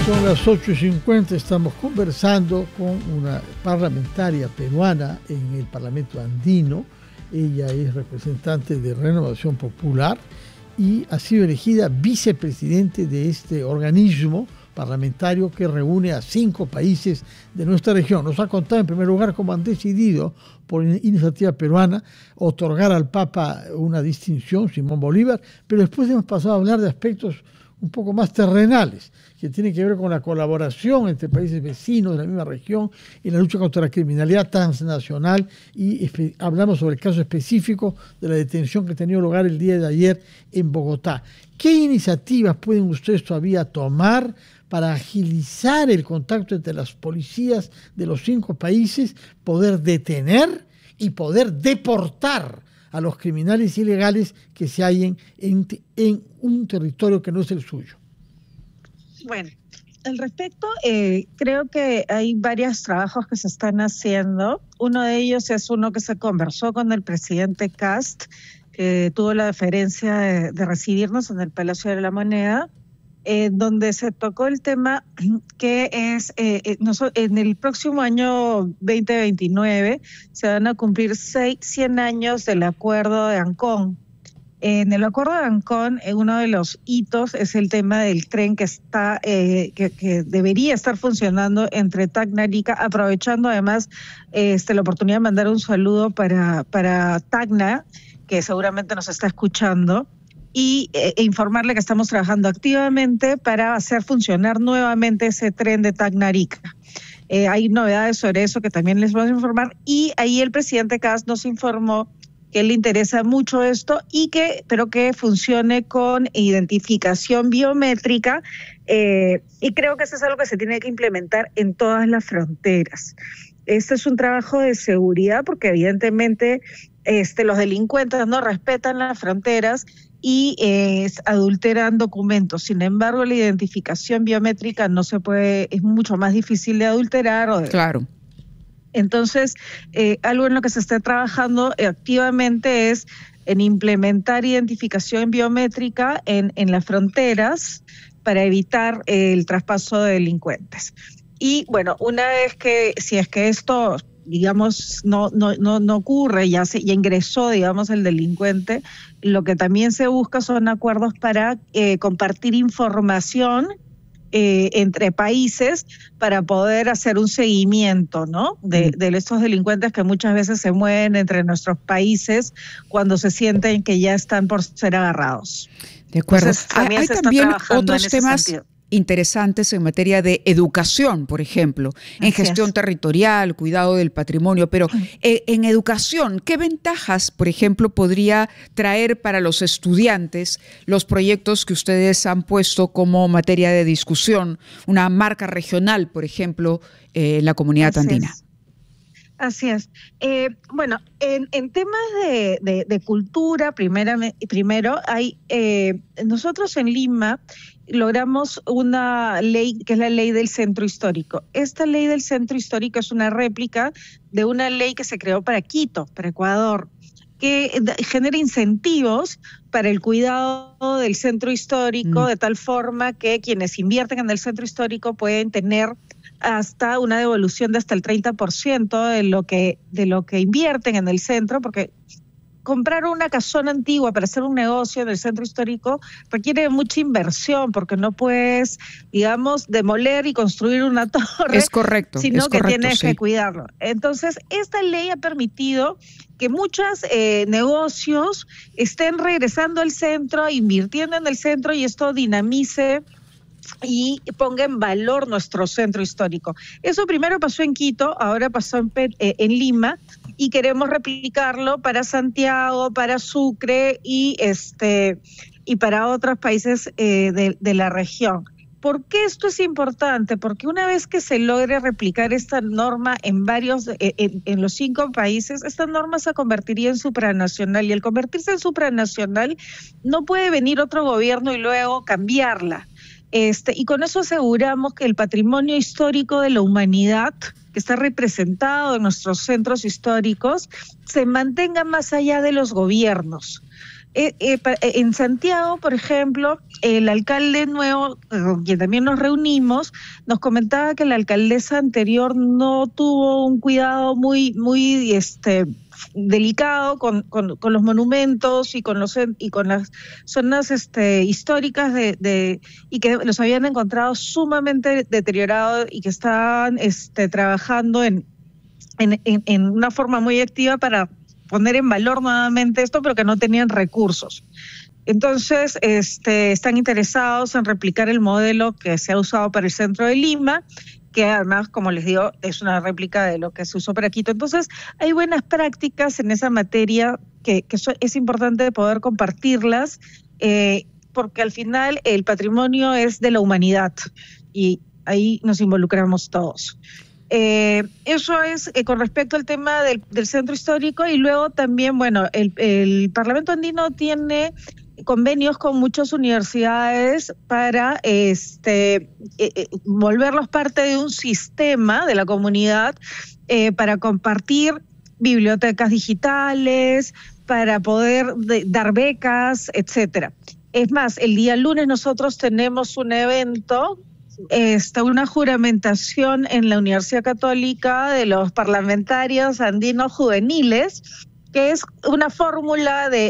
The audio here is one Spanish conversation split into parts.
Son las 8:50, estamos conversando con una parlamentaria peruana en el Parlamento andino. Ella es representante de Renovación Popular y ha sido elegida vicepresidente de este organismo parlamentario que reúne a 5 países de nuestra región. Nos ha contado en primer lugar cómo han decidido, por iniciativa peruana, otorgar al Papa una distinción, Simón Bolívar, pero después hemos pasado a hablar de aspectos un poco más terrenales, que tienen que ver con la colaboración entre países vecinos de la misma región en la lucha contra la criminalidad transnacional, y hablamos sobre el caso específico de la detención que ha tenido lugar el día de ayer en Bogotá. ¿Qué iniciativas pueden ustedes todavía tomar para agilizar el contacto entre las policías de los 5 países, poder detener y poder deportar a los criminales ilegales que se hallen en un territorio que no es el suyo? Bueno, al respecto, creo que hay varios trabajos que se están haciendo. Uno de ellos es uno que se conversó con el presidente Kast, que tuvo la deferencia de recibirnos en el Palacio de la Moneda, donde se tocó el tema que es, en el próximo año 2029 se van a cumplir 100 años del Acuerdo de Ancón. En el Acuerdo de Ancón, uno de los hitos es el tema del tren que debería estar funcionando entre Tacna y Arica, aprovechando además la oportunidad de mandar un saludo para Tacna, que seguramente nos está escuchando, y informarle que estamos trabajando activamente para hacer funcionar nuevamente ese tren de Tacna a Arica. Hay novedades sobre eso que también les vamos a informar, y ahí el presidente Kast nos informó que le interesa mucho esto pero que funcione con identificación biométrica, y creo que eso es algo que se tiene que implementar en todas las fronteras. Este es un trabajo de seguridad porque evidentemente los delincuentes no respetan las fronteras y adulteran documentos. Sin embargo, la identificación biométrica no se puede, es mucho más difícil de adulterar. Claro. Entonces, algo en lo que se está trabajando activamente es en implementar identificación biométrica en las fronteras para evitar el traspaso de delincuentes. Y bueno, una vez que, si es que esto, digamos, no ocurre, ya ingresó, digamos, el delincuente, lo que también se busca son acuerdos para compartir información entre países para poder hacer un seguimiento, ¿no? de estos delincuentes que muchas veces se mueven entre nuestros países cuando se sienten que ya están por ser agarrados. De acuerdo. Entonces, Hay también otros temas interesantes en materia de educación, por ejemplo, en gestión territorial, cuidado del patrimonio, pero en educación, ¿qué ventajas, por ejemplo, podría traer para los estudiantes los proyectos que ustedes han puesto como materia de discusión, una marca regional, por ejemplo, en la comunidad andina? Así es. Bueno, en temas de cultura, primero hay nosotros en Lima logramos una ley que es la ley del centro histórico. Esta ley del centro histórico es una réplica de una ley que se creó para Quito, para Ecuador, que genera incentivos para el cuidado del centro histórico, de tal forma que quienes invierten en el centro histórico pueden tener hasta una devolución de hasta el 30% de lo que invierten en el centro, porque comprar una casona antigua para hacer un negocio en el centro histórico requiere mucha inversión, porque no puedes, digamos, demoler y construir una torre. Es correcto. Sino que tienes que cuidarlo. Entonces, esta ley ha permitido que muchos negocios estén regresando al centro, invirtiendo en el centro, y esto dinamice y ponga en valor nuestro centro histórico. Eso primero pasó en Quito, ahora pasó en Lima, y queremos replicarlo para Santiago, para Sucre y para otros países de la región. ¿Por qué esto es importante? Porque una vez que se logre replicar esta norma en los 5 países, esta norma se convertiría en supranacional, y al convertirse en supranacional no puede venir otro gobierno y luego cambiarla. Y con eso aseguramos que el patrimonio histórico de la humanidad, que está representado en nuestros centros históricos, se mantenga más allá de los gobiernos. En Santiago, por ejemplo, el alcalde nuevo, con quien también nos reunimos, nos comentaba que la alcaldesa anterior no tuvo un cuidado muy delicado con los monumentos y con las zonas históricas y que los habían encontrado sumamente deteriorados y que estaban trabajando en una forma muy activa para poner en valor nuevamente esto, pero que no tenían recursos. Entonces, están interesados en replicar el modelo que se ha usado para el centro de Lima, que además, como les digo, es una réplica de lo que se usó para Quito. Entonces, hay buenas prácticas en esa materia que es importante poder compartirlas, porque al final el patrimonio es de la humanidad y ahí nos involucramos todos. Eso es con respecto al tema del centro histórico. Y luego también, bueno, el Parlamento Andino tiene convenios con muchas universidades para volverlos parte de un sistema de la comunidad, para compartir bibliotecas digitales, para poder dar becas, etcétera. Es más, el día lunes nosotros tenemos un evento, una juramentación en la Universidad Católica de los parlamentarios andinos juveniles, que es una fórmula de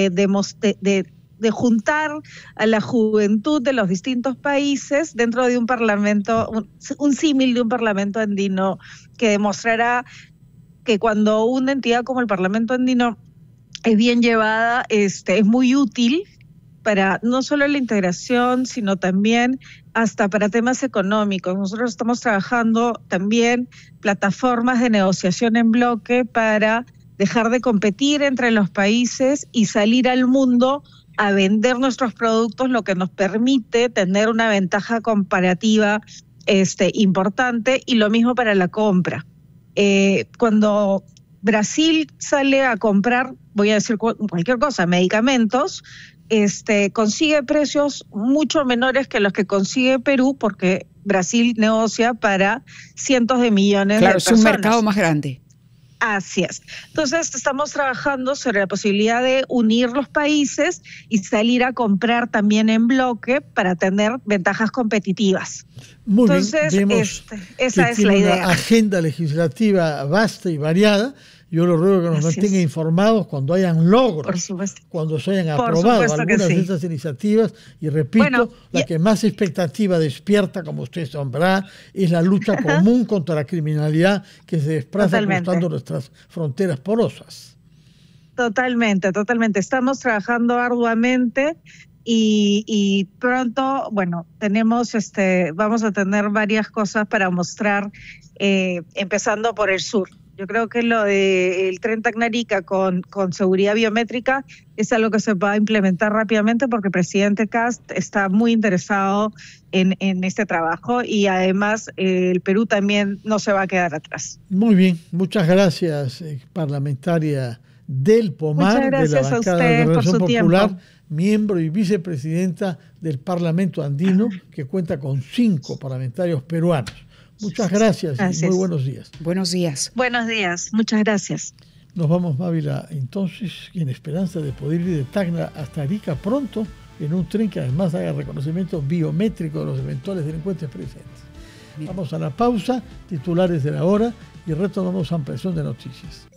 juntar a la juventud de los distintos países dentro de un parlamento, un símil de un parlamento andino, que demostrará que cuando una entidad como el Parlamento Andino es bien llevada, es muy útil para no solo la integración, sino también hasta para temas económicos. Nosotros estamos trabajando también plataformas de negociación en bloque para dejar de competir entre los países y salir al mundo a vender nuestros productos, lo que nos permite tener una ventaja comparativa importante, y lo mismo para la compra. Cuando Brasil sale a comprar, voy a decir cualquier cosa, medicamentos, consigue precios mucho menores que los que consigue Perú, porque Brasil negocia para cientos de millones de personas. Claro, es un mercado más grande. Así es. Entonces estamos trabajando sobre la posibilidad de unir los países y salir a comprar también en bloque para tener ventajas competitivas. Muy Entonces, bien, vemos esa es la idea. Una agenda legislativa vasta y variada. Yo lo ruego que nos mantenga informados cuando hayan logros, cuando se hayan aprobado algunas de estas iniciativas. Y repito, la que más expectativa despierta, como usted sabrá, es la lucha común contra la criminalidad que se desplaza cruzando nuestras fronteras porosas. Totalmente. Estamos trabajando arduamente y pronto, bueno, vamos a tener varias cosas para mostrar, empezando por el sur. Yo creo que lo del Tren Tacna-Arica con seguridad biométrica es algo que se va a implementar rápidamente, porque el presidente Kast está muy interesado en este trabajo, y además el Perú también no se va a quedar atrás. Muy bien, muchas gracias, parlamentaria del Pomar, de la bancada de Renovación Popular, miembro y vicepresidenta del Parlamento Andino, que cuenta con 5 parlamentarios peruanos. Muchas gracias y muy buenos días. Buenos días. Buenos días, muchas gracias. Nos vamos, Mávila, entonces, en esperanza de poder ir de Tacna hasta Arica pronto, en un tren que además haga reconocimiento biométrico de los eventuales delincuentes presentes. Bien. Vamos a la pausa, titulares de la hora, y retomamos ampliación de noticias.